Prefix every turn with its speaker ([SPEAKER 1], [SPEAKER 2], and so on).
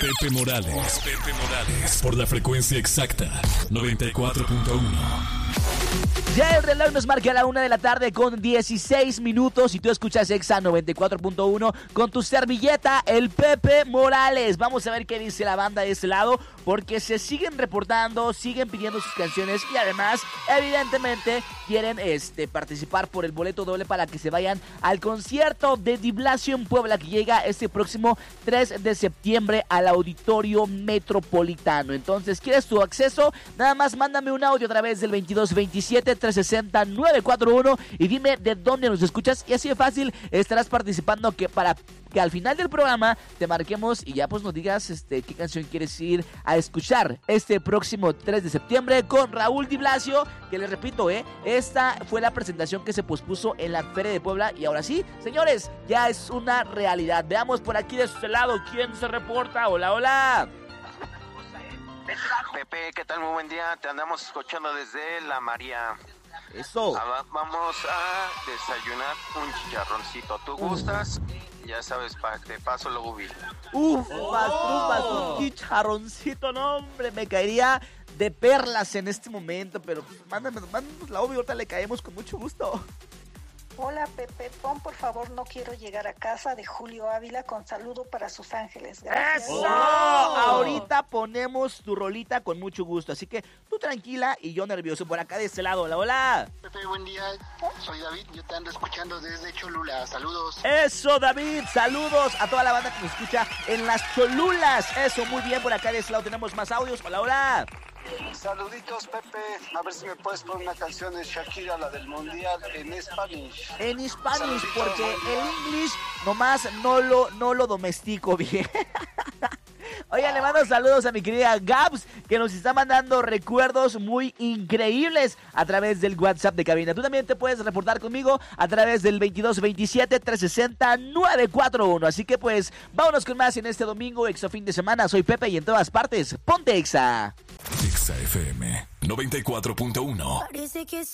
[SPEAKER 1] Pepe Morales. Por la frecuencia exacta, 94.1.
[SPEAKER 2] Ya el reloj nos marca la 1 de la tarde con 16 minutos y tú escuchas Exa 94.1 con tu servilleta, el Pepe Morales. Vamos a ver qué dice la banda de este lado, porque se siguen reportando, siguen pidiendo sus canciones y además, evidentemente, quieren participar por el boleto doble para que se vayan al concierto de Di Blasio en Puebla, que llega este próximo 3 de septiembre al Auditorio Metropolitano. Entonces, ¿quieres tu acceso? Nada más mándame un audio a través del 2227-360-941 y dime de dónde nos escuchas, y así de fácil estarás participando para que al final del programa te marquemos y ya pues nos digas qué canción quieres ir a escuchar este próximo 3 de septiembre con Raúl Di Blasio, que les repito, esta fue la presentación que se pospuso en la Feria de Puebla y ahora sí, señores, ya es una realidad. Veamos por aquí de este lado quién se reporta. Hola, hola.
[SPEAKER 3] Pepe, ¿qué tal? Muy buen día. Te andamos escuchando desde La María.
[SPEAKER 2] Eso.
[SPEAKER 3] Vamos a desayunar un chicharroncito. ¿Tú gustas? Ya sabes, te paso lo ubi.
[SPEAKER 2] Trupas, un chicharroncito, no hombre, me caería de perlas en este momento, pero pues, mándanos la ubi, ahorita le caemos con mucho gusto.
[SPEAKER 4] Hola Pepe, pon por favor No Quiero Llegar a Casa de Julio Ávila con saludo para sus ángeles. Gracias.
[SPEAKER 2] ¡Eso! Ahorita ponemos tu rolita con mucho gusto, así que tú tranquila y yo nervioso por acá de este lado. Hola, hola.
[SPEAKER 5] Pepe, buen día, soy David, yo te ando escuchando desde Cholula, saludos.
[SPEAKER 2] Eso, David, saludos a toda la banda que nos escucha en las Cholulas. Eso, muy bien, por acá de este lado tenemos más audios. Hola, hola.
[SPEAKER 6] Saluditos, Pepe, a ver si me puedes poner una canción de Shakira, la del Mundial, en Spanish.
[SPEAKER 2] En Spanish,
[SPEAKER 6] Saluditos,
[SPEAKER 2] porque el English nomás no lo domestico bien. Oigan, le mando saludos a mi querida Gabs, que nos está mandando recuerdos muy increíbles a través del WhatsApp de cabina. Tú también te puedes reportar conmigo a través del 2227-360-941. Así que pues, vámonos con más en este domingo, Exa fin de semana. Soy Pepe y en todas partes, ponte Exa.
[SPEAKER 1] Exa FM 94.1.